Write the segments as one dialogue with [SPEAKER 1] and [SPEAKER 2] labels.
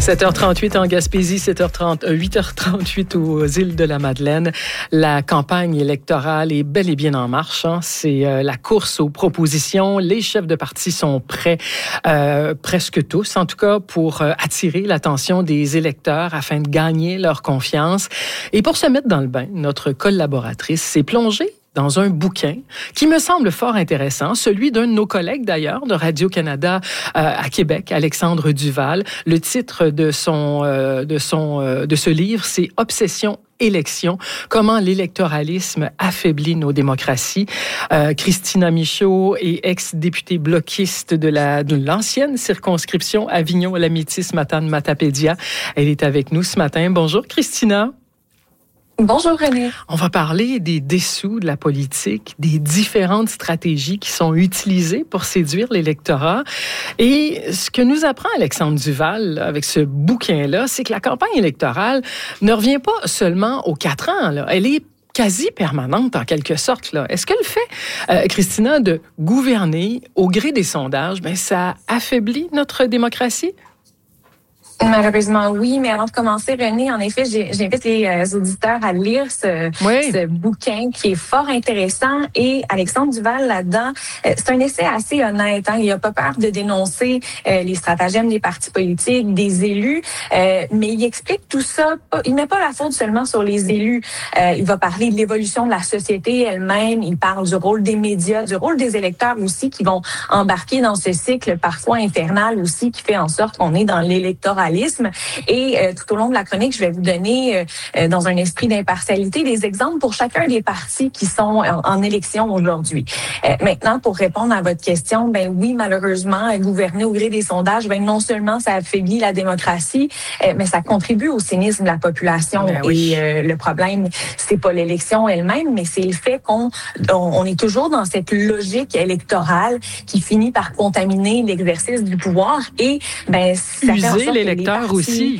[SPEAKER 1] 7h38 en Gaspésie, 8h38 aux îles de la Madeleine. La campagne électorale est bel et bien en marche. C'est la course aux propositions. Les chefs de parti sont prêts, presque tous en tout cas, pour attirer l'attention des électeurs afin de gagner leur confiance. Et pour se mettre dans le bain, notre collaboratrice s'est plongée dans un bouquin qui me semble fort intéressant, celui d'un de nos collègues d'ailleurs de Radio-Canada à Québec, Alexandre Duval. Le titre de ce livre, c'est Obsession élection, comment l'électoralisme affaiblit nos démocraties. Christina Michaud est ex-députée bloquiste de l'ancienne circonscription Avignon-Lamitis-Matane-Matapédia. Elle est avec nous ce matin. Bonjour Christina.
[SPEAKER 2] Bonjour René.
[SPEAKER 1] On va parler des dessous de la politique, des différentes stratégies qui sont utilisées pour séduire l'électorat. Et ce que nous apprend Alexandre Duval avec ce bouquin-là, c'est que la campagne électorale ne revient pas seulement aux 4 ans. Là. Elle est quasi permanente en quelque sorte. Là. Est-ce que le fait, Christina, de gouverner au gré des sondages, ça affaiblit notre démocratie?
[SPEAKER 2] Malheureusement, oui. Mais avant de commencer, René, en effet, j'invite les auditeurs à lire ce bouquin qui est fort intéressant. Et Alexandre Duval, là-dedans, c'est un essai assez honnête. Il n'a pas peur de dénoncer les stratagèmes des partis politiques, des élus. Mais il explique tout ça. Il met pas la faute seulement sur les élus. Il va parler de l'évolution de la société elle-même. Il parle du rôle des médias, du rôle des électeurs aussi qui vont embarquer dans ce cycle parfois infernal aussi qui fait en sorte qu'on est dans l'électorat. Et tout au long de la chronique, je vais vous donner, dans un esprit d'impartialité, des exemples pour chacun des partis qui sont en élection aujourd'hui. Maintenant, pour répondre à votre question, oui, malheureusement, gouverner au gré des sondages, non seulement ça affaiblit la démocratie, mais ça contribue au cynisme de la population.
[SPEAKER 1] Oui.
[SPEAKER 2] Et le problème, c'est pas l'élection elle-même, mais c'est le fait qu'on est toujours dans cette logique électorale qui finit par contaminer l'exercice du pouvoir et ça fait en sorte que l'électeur
[SPEAKER 1] aussi.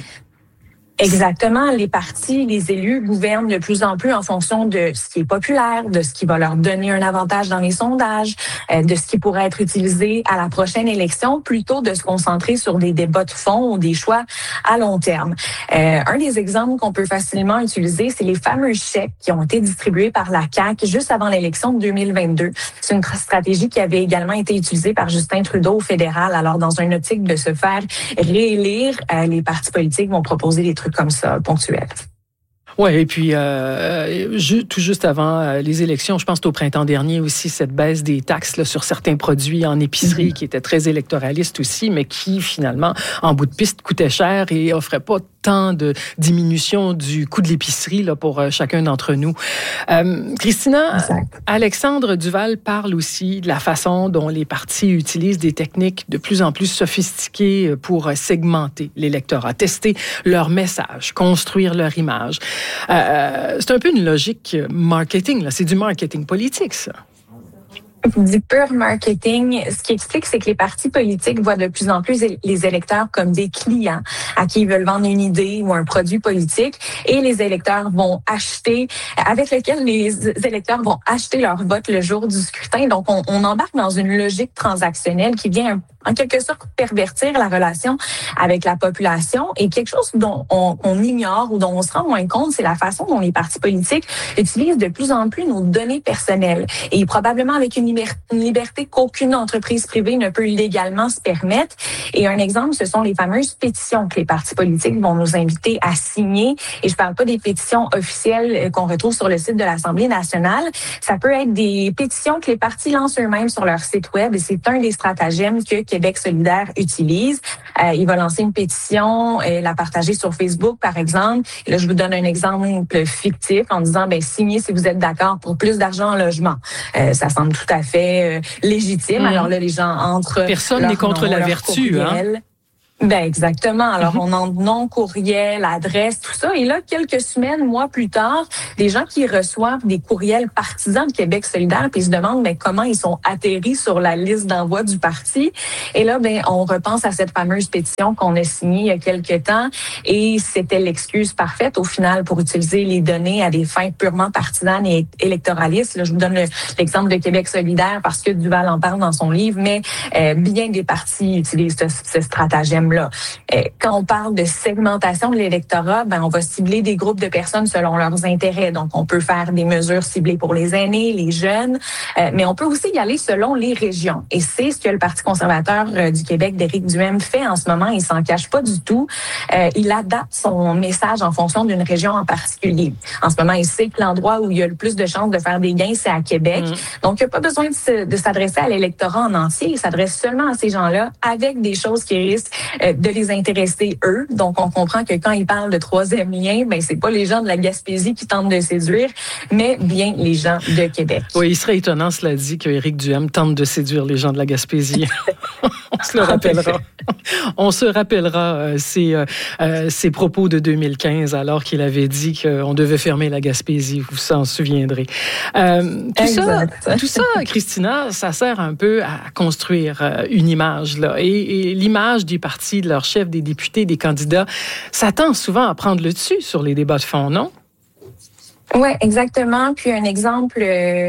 [SPEAKER 2] Exactement. Les partis, les élus gouvernent de plus en plus en fonction de ce qui est populaire, de ce qui va leur donner un avantage dans les sondages, de ce qui pourrait être utilisé à la prochaine élection, plutôt de se concentrer sur des débats de fond ou des choix à long terme. Un des exemples qu'on peut facilement utiliser, c'est les fameux chèques qui ont été distribués par la CAQ juste avant l'élection de 2022. C'est une stratégie qui avait également été utilisée par Justin Trudeau au fédéral. Alors, dans une optique de se faire réélire, les partis politiques vont proposer des trucs comme ça, ponctuels.
[SPEAKER 1] Oui, et puis tout juste avant les élections, je pense au printemps dernier aussi, cette baisse des taxes là, sur certains produits en épicerie qui était très électoraliste aussi, mais qui finalement, en bout de piste, coûtait cher et offrait pas tant de diminution du coût de l'épicerie là, pour chacun d'entre nous. Christina,
[SPEAKER 2] exact.
[SPEAKER 1] Alexandre Duval parle aussi de la façon dont les partis utilisent des techniques de plus en plus sophistiquées pour segmenter l'électorat, tester leur message, construire leur image. C'est un peu une logique marketing, là. C'est du marketing politique, ça.
[SPEAKER 2] Du pur marketing. Ce qui explique, c'est que les partis politiques voient de plus en plus les électeurs comme des clients à qui ils veulent vendre une idée ou un produit politique et les électeurs vont acheter, avec lequel les électeurs vont acheter leur vote le jour du scrutin. Donc, on embarque dans une logique transactionnelle qui vient en quelque sorte pervertir la relation avec la population et quelque chose dont on ignore ou dont on se rend moins compte, c'est la façon dont les partis politiques utilisent de plus en plus nos données personnelles et probablement avec une liberté qu'aucune entreprise privée ne peut légalement se permettre. Et un exemple, ce sont les fameuses pétitions que les partis politiques vont nous inviter à signer. Et je parle pas des pétitions officielles qu'on retrouve sur le site de l'Assemblée nationale. Ça peut être des pétitions que les partis lancent eux-mêmes sur leur site web et c'est un des stratagèmes que Québec solidaire utilise. Il va lancer une pétition, la partager sur Facebook, par exemple. Et là, je vous donne un exemple fictif en disant, signez si vous êtes d'accord pour plus d'argent en logement. Ça semble tout à fait légitime. Alors là, les gens entrent.
[SPEAKER 1] Personne n'est contre la vertu, hein?
[SPEAKER 2] Exactement. Alors, on entre nom, courriel, adresse, tout ça. Et là, quelques semaines, mois plus tard, des gens qui reçoivent des courriels partisans de Québec solidaire puis se demandent comment ils sont atterris sur la liste d'envoi du parti. Et là, on repense à cette fameuse pétition qu'on a signée il y a quelques temps et c'était l'excuse parfaite au final pour utiliser les données à des fins purement partisanes et électoralistes. Là, je vous donne l'exemple de Québec solidaire parce que Duval en parle dans son livre, mais bien des partis utilisent ce stratagème terme-là. Quand on parle de segmentation de l'électorat, on va cibler des groupes de personnes selon leurs intérêts. Donc, on peut faire des mesures ciblées pour les aînés, les jeunes, mais on peut aussi y aller selon les régions. Et c'est ce que le Parti conservateur du Québec d'Éric Duhem fait en ce moment. Il s'en cache pas du tout. Il adapte son message en fonction d'une région en particulier. En ce moment, il sait que l'endroit où il y a le plus de chances de faire des gains, c'est à Québec. Donc, il n'y a pas besoin de s'adresser à l'électorat en entier. Il s'adresse seulement à ces gens-là avec des choses qui risquent de les intéresser eux. Donc, on comprend que quand il parle de troisième lien, c'est pas les gens de la Gaspésie qui tentent de séduire, mais bien les gens de Québec.
[SPEAKER 1] Oui, il serait étonnant, cela dit, qu'Éric Duhem tente de séduire les gens de la Gaspésie. On se le rappellera. On se rappellera ses propos de 2015, alors qu'il avait dit qu'on devait fermer la Gaspésie. Vous vous en souviendrez. Tout ça, Christina, ça sert un peu à construire une image, là. Et l'image des partis, de leurs chefs, des députés, des candidats, ça tend souvent à prendre le dessus sur les débats de fond, non?
[SPEAKER 2] Oui, exactement. Puis un exemple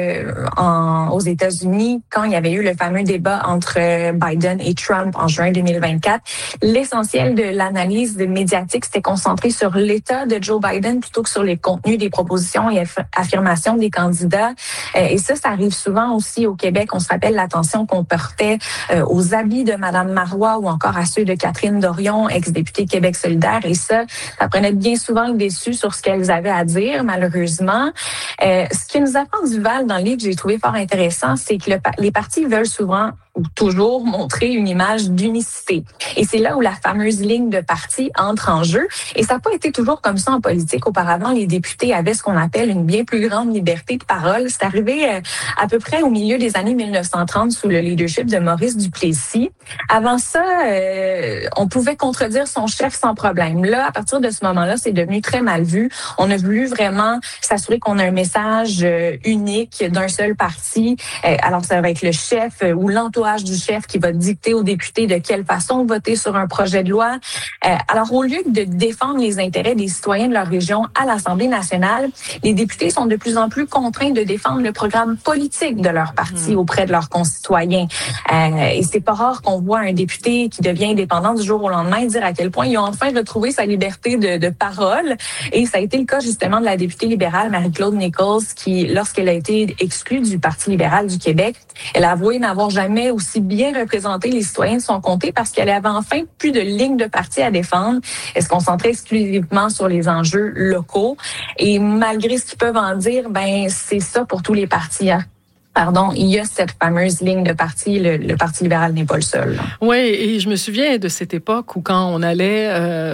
[SPEAKER 2] aux États-Unis, quand il y avait eu le fameux débat entre Biden et Trump en juin 2024, l'essentiel de l'analyse médiatique s'était concentré sur l'état de Joe Biden plutôt que sur les contenus des propositions et affirmations des candidats. Et ça arrive souvent aussi au Québec. On se rappelle l'attention qu'on portait aux habits de Mme Marois ou encore à ceux de Catherine Dorion, ex-députée Québec solidaire. Et ça prenait bien souvent le dessus sur ce qu'elles avaient à dire, malheureusement. Ce que nous apprend Duval dans le livre que j'ai trouvé fort intéressant, c'est que les partis veulent souvent ou toujours montrer une image d'unicité. Et c'est là où la fameuse ligne de parti entre en jeu. Et ça n'a pas été toujours comme ça en politique. Auparavant, les députés avaient ce qu'on appelle une bien plus grande liberté de parole. C'est arrivé à peu près au milieu des années 1930 sous le leadership de Maurice Duplessis. Avant ça, on pouvait contredire son chef sans problème. Là, à partir de ce moment-là, c'est devenu très mal vu. On a voulu vraiment s'assurer qu'on a un message unique d'un seul parti. Alors, ça va être le chef ou l'entourage du chef qui va dicter aux députés de quelle façon voter sur un projet de loi. Alors, au lieu de défendre les intérêts des citoyens de leur région à l'Assemblée nationale, les députés sont de plus en plus contraints de défendre le programme politique de leur parti auprès de leurs concitoyens. Et c'est pas rare qu'on voit un député qui devient indépendant du jour au lendemain dire à quel point il a enfin retrouvé sa liberté de parole. Et ça a été le cas justement de la députée libérale Marie-Claude Nichols qui, lorsqu'elle a été exclue du Parti libéral du Québec, elle a avoué n'avoir jamais aussi bien représenté les citoyens de son comté parce qu'elle avait enfin plus de ligne de parti à défendre. Elle se concentrait exclusivement sur les enjeux locaux. Et malgré ce qu'ils peuvent en dire, c'est ça pour tous les partis. Il y a cette fameuse ligne de parti. Le Parti libéral n'est pas le seul.
[SPEAKER 1] Oui, et je me souviens de cette époque où quand on allait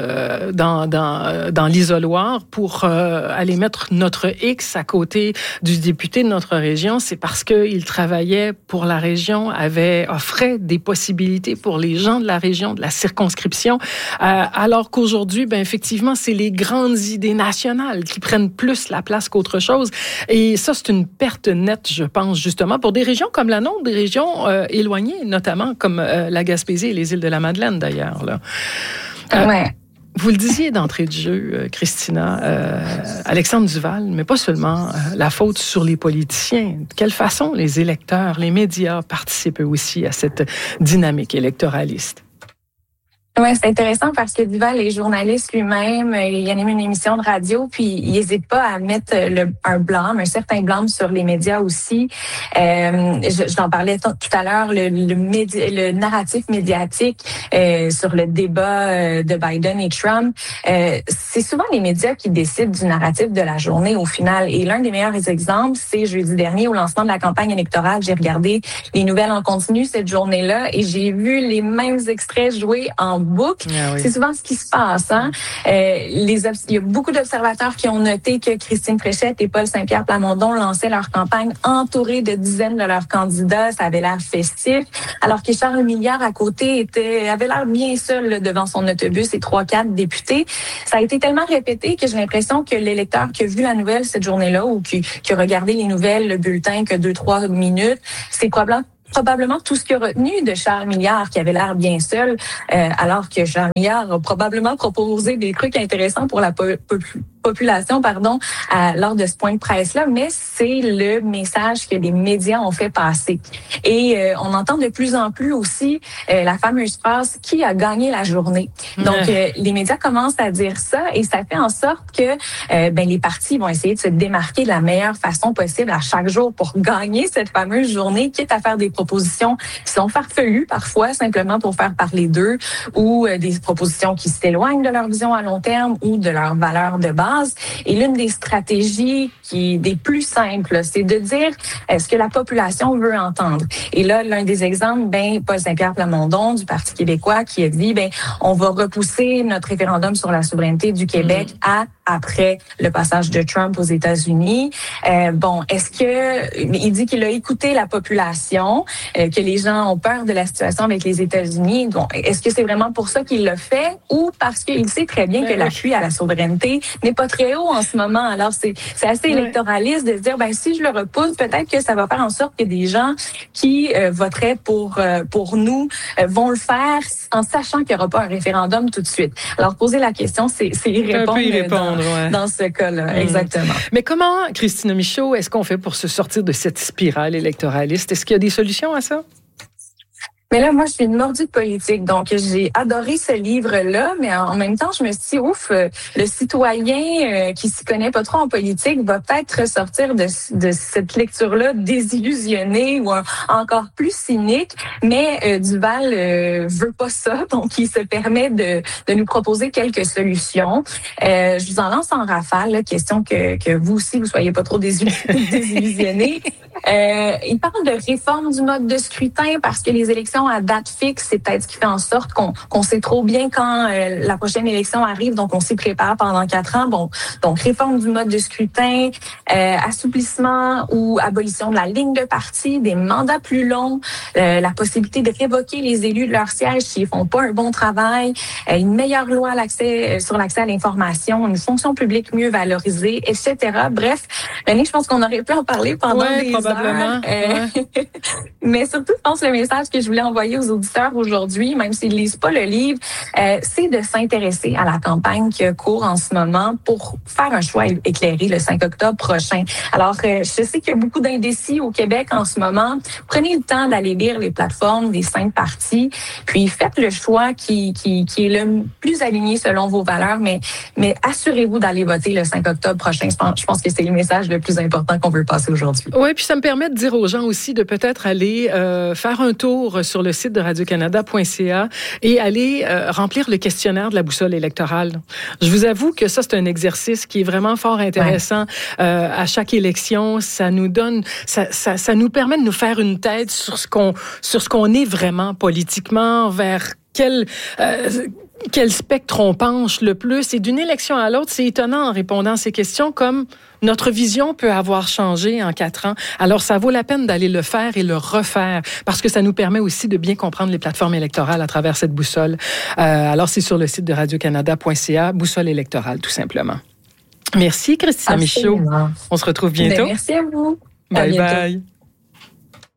[SPEAKER 1] dans l'isoloir pour aller mettre notre X à côté du député de notre région, c'est parce qu'il travaillait pour la région, offrait des possibilités pour les gens de la région, de la circonscription, alors qu'aujourd'hui, effectivement, c'est les grandes idées nationales qui prennent plus la place qu'autre chose. Et ça, c'est une perte nette, je pense, justement, pour des régions comme la nôtre, des régions éloignées, notamment comme la Gaspésie et les îles de la Madeleine, d'ailleurs.
[SPEAKER 2] Ouais.
[SPEAKER 1] Vous le disiez d'entrée de jeu, Christina, Alexandre Duval, mais pas seulement la faute sur les politiciens. De quelle façon les électeurs, les médias participent aussi à cette dynamique électoraliste?
[SPEAKER 2] Oui, c'est intéressant parce que Duval est journaliste lui-même, il anime une émission de radio, puis il n'hésite pas à mettre un certain blâme sur les médias aussi. Je t'en parlais tout à l'heure, le narratif médiatique sur le débat de Biden et Trump. C'est souvent les médias qui décident du narratif de la journée au final. Et l'un des meilleurs exemples, c'est jeudi dernier au lancement de la campagne électorale. J'ai regardé les nouvelles en continu cette journée-là et j'ai vu les mêmes extraits jouer en boucle. Ah oui. C'est souvent ce qui se passe. Il y a beaucoup d'observateurs qui ont noté que Christine Fréchette et Paul Saint-Pierre Plamondon lançaient leur campagne entourés de dizaines de leurs candidats. Ça avait l'air festif. Alors que Charles Milliard à côté avait l'air bien seul devant son autobus et 3-4 députés. Ça a été tellement répété que j'ai l'impression que l'électeur qui a vu la nouvelle cette journée-là ou qui a regardé les nouvelles, le bulletin que 2-3 minutes, c'est probablement tout ce qu'il a retenu de Charles Milliard, qui avait l'air bien seul, alors que Charles Milliard a probablement proposé des trucs intéressants pour la population, lors de ce point de presse-là, mais c'est le message que les médias ont fait passer. Et on entend de plus en plus aussi la fameuse phrase « Qui a gagné la journée? » Donc, les médias commencent à dire ça et ça fait en sorte que les partis vont essayer de se démarquer de la meilleure façon possible à chaque jour pour gagner cette fameuse journée, quitte à faire des propositions qui sont farfelues parfois, simplement pour faire parler d'eux, ou des propositions qui s'éloignent de leur vision à long terme ou de leurs valeurs de base. Et l'une des stratégies des plus simples, c'est de dire ce que la population veut entendre. Et là, l'un des exemples, Paul Saint-Pierre Plamondon du Parti québécois qui a dit, on va repousser notre référendum sur la souveraineté du Québec après le passage de Trump aux États-Unis. Est-ce que il dit qu'il a écouté la population, que les gens ont peur de la situation avec les États-Unis. Donc, est-ce que c'est vraiment pour ça qu'il l'a fait ou parce qu'il sait très bien que l'appui à la souveraineté n'est pas très haut en ce moment? Alors, c'est assez électoraliste de se dire, si je le repousse, peut-être que ça va faire en sorte que des gens qui voteraient pour nous vont le faire en sachant qu'il n'y aura pas un référendum tout de suite. Alors, poser la question, c'est y répondre, dans ce cas-là. Exactement.
[SPEAKER 1] Mais comment, Christina Michaud, est-ce qu'on fait pour se sortir de cette spirale électoraliste? Est-ce qu'il y a des solutions à ça?
[SPEAKER 2] Mais là, moi, je suis une mordue de politique, donc j'ai adoré ce livre-là, mais en même temps, je me suis dit, le citoyen qui s'y connaît pas trop en politique va peut-être ressortir de cette lecture-là désillusionné ou encore plus cynique, mais Duval veut pas ça, donc il se permet de nous proposer quelques solutions. Je vous en lance en rafale, question que vous aussi, vous soyez pas trop désillusionnés. Il parle de réforme du mode de scrutin parce que les élections à date fixe, c'est peut-être ce qui fait en sorte qu'on sait trop bien quand la prochaine élection arrive, donc on s'y prépare pendant 4 ans. Donc réforme du mode de scrutin, assouplissement ou abolition de la ligne de parti, des mandats plus longs, la possibilité de révoquer les élus de leur siège s'ils font pas un bon travail, une meilleure loi sur l'accès à l'information, une fonction publique mieux valorisée, etc. Bref, René, je pense qu'on aurait pu en parler pendant des heures. Mais surtout, je pense que le message que je voulais envoyer aux auditeurs aujourd'hui, même s'ils ne lisent pas le livre, c'est de s'intéresser à la campagne qui court en ce moment pour faire un choix éclairé le 5 octobre prochain. Alors, je sais qu'il y a beaucoup d'indécis au Québec en ce moment. Prenez le temps d'aller lire les plateformes des 5 partis, puis faites le choix qui est le plus aligné selon vos valeurs, mais assurez-vous d'aller voter le 5 octobre prochain. Je pense que c'est le message le plus important qu'on veut passer aujourd'hui.
[SPEAKER 1] Oui, puis ça me permet de dire aux gens aussi de peut-être aller faire un tour sur le site de radiocanada.ca et aller remplir le questionnaire de la boussole électorale. Je vous avoue que ça, c'est un exercice qui est vraiment fort intéressant. À chaque élection, ça nous donne, ça nous permet de nous faire une tête sur ce qu'on est vraiment politiquement, vers quel spectre on penche le plus. Et d'une élection à l'autre, c'est étonnant en répondant à ces questions, comme notre vision peut avoir changé en 4 ans. Alors, ça vaut la peine d'aller le faire et le refaire, parce que ça nous permet aussi de bien comprendre les plateformes électorales à travers cette boussole. Alors, c'est sur le site de radiocanada.ca, boussole électorale, tout simplement. Merci, Christina Michaud. On se retrouve bientôt.
[SPEAKER 2] Merci à vous.
[SPEAKER 1] Bye bye.